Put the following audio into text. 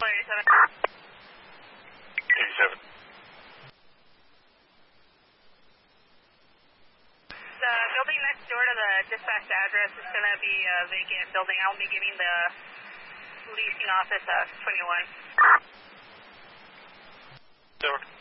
87. 87. The building next door to the dispatch address is going to be a vacant building. I'll be giving the leasing office 21. Over.